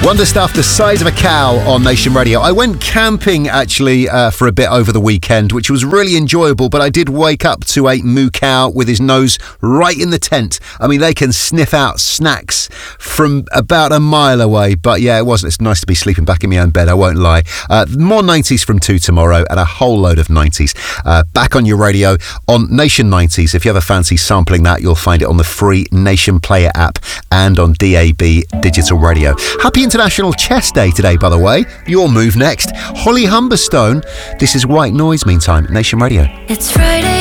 Wonder Stuff, The Size of a Cow on Nation Radio. I went camping, actually, for a bit over the weekend, which was really enjoyable, but I did wake up to a moo cow with his nose right in the tent. I mean, they can sniff out snacks from about a mile away, but yeah, it's nice to be sleeping back in my own bed, I won't lie. More 90s from 2 tomorrow, and a whole load of 90s. Back on your radio on Nation 90s. If you ever fancy sampling that, you'll find it on the free Nation Player app and on DAB Digital Radio. Happy International Chess Day today, by the way. Your move next. Holly Humberstone. This is White Noise, meantime, Nation Radio. It's Friday.